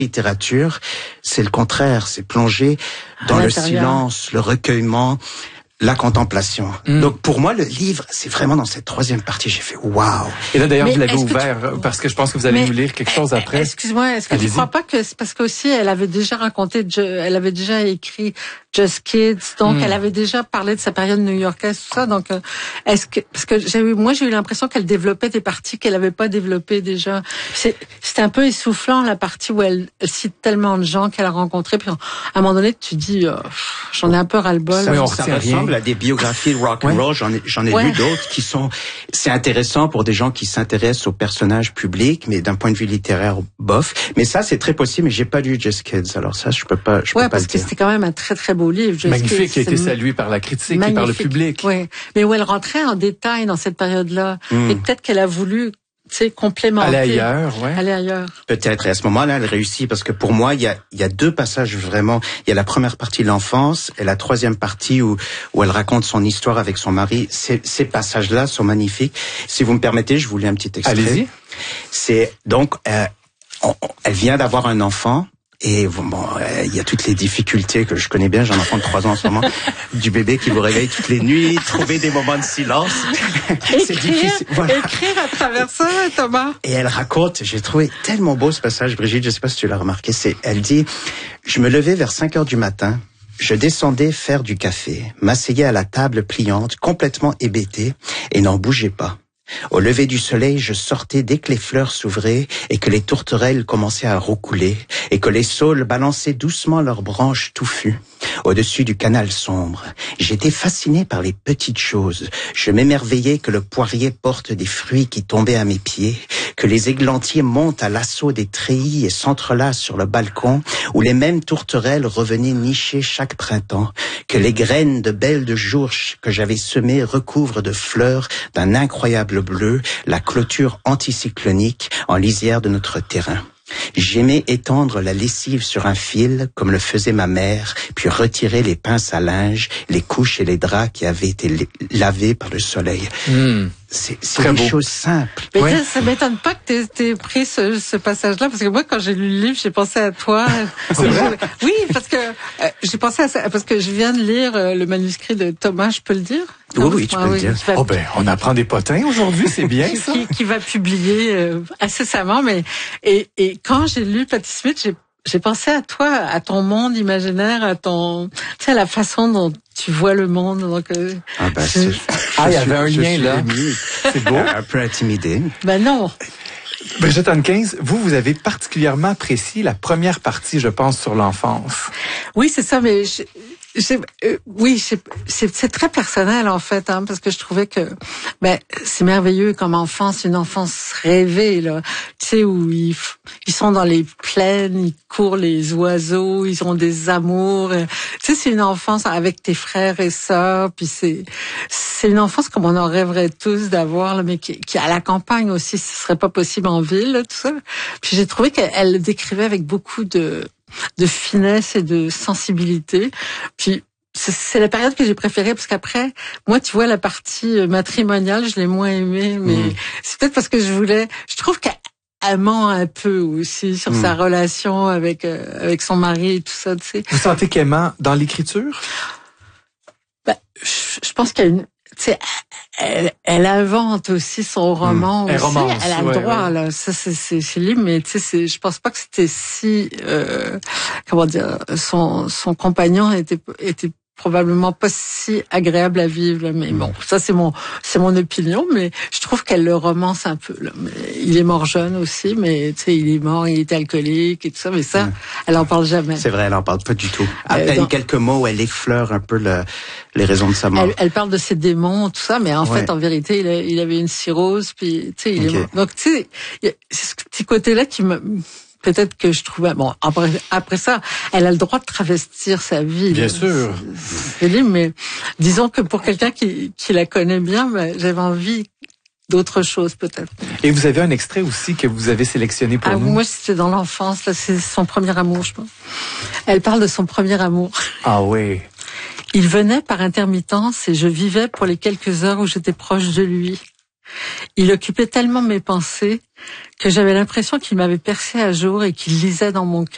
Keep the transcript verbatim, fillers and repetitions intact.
littérature, c'est le contraire, c'est plonger dans le silence, le recueillement, la contemplation. Mm. Donc pour moi, le livre, c'est vraiment dans cette troisième partie, j'ai fait waouh. Et là d'ailleurs, mais vous l'avez ouvert tu... parce que je pense que vous allez mais, nous lire quelque chose après. Excuse-moi, est-ce que Allez-y. Tu crois pas que c'est parce qu'aussi elle avait déjà raconté, elle avait déjà écrit Just Kids, donc mm. elle avait déjà parlé de sa période new-yorkaise, tout ça. Donc est-ce que parce que j'ai eu, moi j'ai eu l'impression qu'elle développait des parties qu'elle avait pas développées déjà. C'est, c'était un peu essoufflant la partie où elle, elle cite tellement de gens qu'elle a rencontrés. Puis à un moment donné, tu dis, oh, j'en ai un peu ras-le-bol. Ça, ça ressemble à des biographies de rock and roll. Ouais. J'en ai, j'en ai ouais. lu d'autres qui sont. C'est intéressant pour des gens qui s'intéressent aux personnages publics, mais d'un point de vue littéraire, bof. Mais ça, c'est très possible. Mais j'ai pas lu Just Kids, alors ça, je peux pas. Je ouais, peux pas parce le que dire. C'était quand même un très très beau livre. Just Magnifique, Kids, qui a été salué par la critique magnifique. Et par le public. Oui, mais où elle rentrait en détail dans cette période-là, mm. et peut-être qu'elle a voulu. Tu sais, complémenter. Aller ailleurs, ouais. Aller ailleurs. Peut-être. Et à ce moment-là, elle réussit parce que pour moi, il y a, il y a deux passages vraiment. Il y a la première partie de l'enfance et la troisième partie où, où elle raconte son histoire avec son mari. Ces, ces passages-là sont magnifiques. Si vous me permettez, je vous lis un petit extrait. Allez-y. C'est donc, euh, on, elle vient d'avoir un enfant. Et bon, euh, il y a toutes les difficultés que je connais bien, j'ai un enfant de trois ans en ce moment, du bébé qui vous réveille toutes les nuits, trouver des moments de silence. C'est difficile. Voilà. Écrire à travers ça, Thomas. Et elle raconte, j'ai trouvé tellement beau ce passage, Brigitte, je sais pas si tu l'as remarqué, c'est, elle dit, je me levais vers cinq heures du matin, je descendais faire du café, m'asseyais à la table pliante, complètement hébété, et n'en bougeais pas. Au lever du soleil, je sortais dès que les fleurs s'ouvraient et que les tourterelles commençaient à roucouler et que les saules balançaient doucement leurs branches touffues au-dessus du canal sombre. J'étais fasciné par les petites choses. Je m'émerveillais que le poirier porte des fruits qui tombaient à mes pieds, que les églantiers montent à l'assaut des treillis et s'entrelacent sur le balcon où les mêmes tourterelles revenaient nicher chaque printemps, que les graines de belles de jour que j'avais semées recouvrent de fleurs d'un incroyable bleu la clôture anticyclonique en lisière de notre terrain. J'aimais étendre la lessive sur un fil, comme le faisait ma mère, puis retirer les pinces à linge, les couches et les draps qui avaient été lavés par le soleil. Mmh. C'est, c'est des beau. choses simples. Mais ouais. Ça m'étonne pas que t'aies, t'aies pris ce, ce passage-là, parce que moi, quand j'ai lu le livre, j'ai pensé à toi. C'est vrai? Oui, parce que euh, j'ai pensé à ça, parce que je viens de lire euh, le manuscrit de Thomas, je peux le dire? Oui, oui, tu ah, peux oui, le dire. Oh ben, on apprend des potins aujourd'hui, c'est bien qui, ça. Qui, qui va publier euh, incessamment, mais et, et quand j'ai lu Patti Smith, j'ai j'ai pensé à toi, à ton monde imaginaire, à ton, tu sais, à la façon dont tu vois le monde. Donc, euh, ah ben, c'est, ah, il y avait un lien là. C'est beau. Un peu intimidé. Ben non. Brigitte Hankins, vous, vous avez particulièrement apprécié la première partie, je pense, sur l'enfance. Oui, c'est ça, mais je, je, euh, oui, je, c'est, c'est très personnel en fait, hein, parce que je trouvais que ben c'est merveilleux comme enfance, une enfance rêvée là, tu sais où ils, ils sont dans les plaines, ils courent les oiseaux, ils ont des amours, euh, tu sais c'est une enfance avec tes frères et sœurs, puis c'est c'est une enfance comme on en rêverait tous d'avoir, là, mais qui, qui à la campagne aussi, ce serait pas possible en ville, là, tout ça. Puis j'ai trouvé qu'elle le décrivait avec beaucoup de de finesse et de sensibilité. Puis c'est, c'est la période que j'ai préférée parce qu'après, moi, tu vois, la partie matrimoniale, je l'ai moins aimée, mais mmh. c'est peut-être parce que je voulais. Je trouve qu'elle ment un peu aussi sur mmh. sa relation avec euh, avec son mari et tout ça. Tu sais. Vous sentez qu'elle ment dans l'écriture? Ben, je, je pense qu'il y a une. Tu sais, elle, elle invente aussi son roman. Mmh. Aussi. Romance, elle a ouais, le droit, ouais. là. Ça, c'est, c'est, c'est libre, mais tu sais, c'est, je pense pas que c'était si, euh, comment dire, son, son compagnon était, était probablement pas si agréable à vivre, là. Mais mmh. bon, ça, c'est mon, c'est mon opinion, mais je trouve qu'elle le romance un peu, là. Mais il est mort jeune aussi, mais tu sais, il est mort, il était alcoolique et tout ça, mais ça, mmh. elle en parle jamais. C'est vrai, elle en parle pas du tout. À peine euh, dans... quelques mots où elle effleure un peu le, les raisons de sa mort. Elle, elle parle de ses démons, tout ça, mais en ouais. fait, en vérité, il, a, il avait une cirrhose, puis tu sais, il okay. est mort. Donc tu sais, c'est ce petit côté-là qui me peut-être que je trouvais bon après après ça elle a le droit de travestir sa vie bien là. sûr c'est, c'est mais disons que pour quelqu'un qui qui la connaît bien ben, j'avais envie d'autres choses peut-être. Et vous avez un extrait aussi que vous avez sélectionné pour ah, nous. Moi c'était dans l'enfance là, c'est son premier amour je pense. Elle parle de son premier amour. Ah oui. Il venait par intermittence et je vivais pour les quelques heures où j'étais proche de lui. Il occupait tellement mes pensées que j'avais l'impression qu'il m'avait percé à jour et qu'il lisait dans mon cœur.